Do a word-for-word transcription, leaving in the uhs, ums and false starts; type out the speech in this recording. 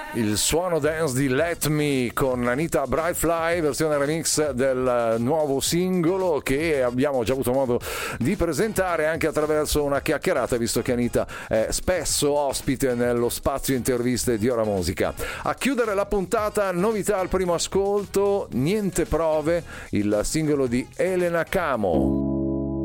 Il suono dance di Let Me con Anita Brightfly, versione remix del nuovo singolo che abbiamo già avuto modo di presentare anche attraverso una chiacchierata, visto che Anita è spesso ospite nello spazio interviste di Ora Musica. A chiudere la puntata, novità al primo ascolto, Niente prove, il singolo di Elena Camo.